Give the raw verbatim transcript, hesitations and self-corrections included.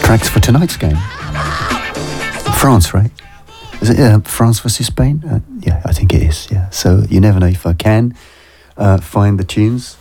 tracks for tonight's game. France, right? Is it uh, France versus Spain? Uh, yeah, I think it is, yeah. So you never know if I can uh, find the tunes.